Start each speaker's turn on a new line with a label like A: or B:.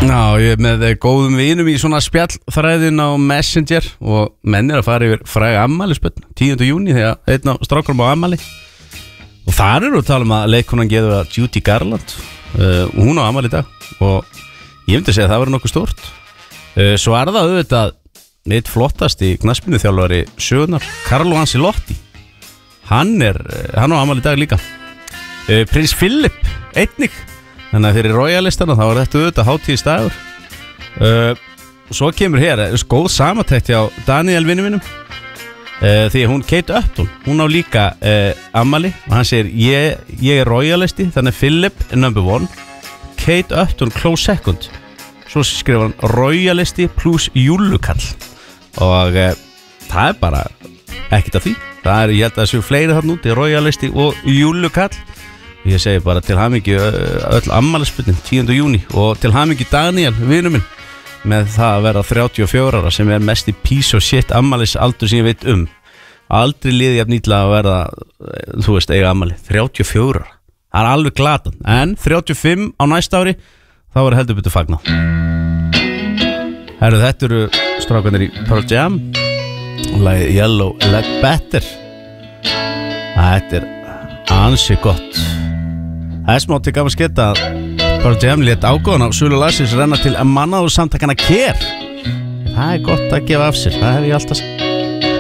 A: Já, ég er með góðum vinum í svona spjallþræðin á Messenger og menn að fara yfir fræga ammælisbönn 10. júni þegar einn á strákurum á ammæli og þar eru að tala að leikkonan geður að Judy Garland hún á ammæli í dag og ég myndi segja að það verður nokkuð stórt svo það auðvitað eitt flottasti knattspyrnuþjálfari sögunar Carlo Ancelotti hann á ammæli í dag líka Prins Philip einnig þannig að fyrir royalistana þá þetta auðvitað hátíðisdagur svo kemur hér góð samantekt hjá Daniel vinnu mínum því að hún Kate Upton hún á líka ammæli og hann segir ég royalisti þannig Philip number 1 Kate Upton close second svo skrifar hann royalisti plus júllukall og það bara ekkert af því ég held að það séu fleiri þarna úti royalisti og júllukall ég segi bara til hamingju öll ammælisbönnin 10. júni og til hamingju Daniel vinur minn með það að vera 34 ára sem mest í piece of shit ammælisaldur sem ég veit aldrei liði jafn illa að verða þú veist eiga ammæli 34 ára það alveg glatan en 35 á næsta ári þá heldur betur fagna þetta eru strákanir í Pearl Jam lagið Yellow Ledbetter þetta ansi gott það smá til gaman sketta að Pearl Jam lét ágóðan á Sölu Larsins renna til að mannaðu samtakana Care það gott að gefa af sér það hef ég alltaf